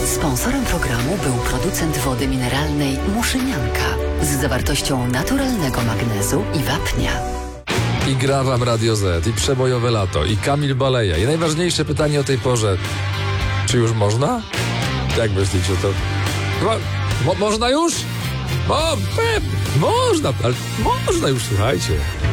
Sponsorem programu był producent wody mineralnej Muszynianka z zawartością naturalnego magnezu i wapnia. I gra wam Radio Z, i przebojowe lato, i Kamil Baleja. I najważniejsze pytanie o tej porze. Czy już można? Jak myślicie to? Można już? Można, ale można już, słuchajcie.